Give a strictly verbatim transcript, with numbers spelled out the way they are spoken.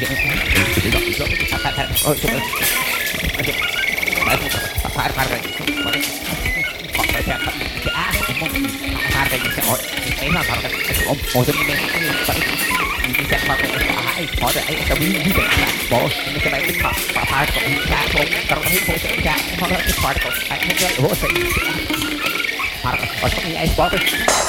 Particle, I think that was it. Particle, or something I spotted.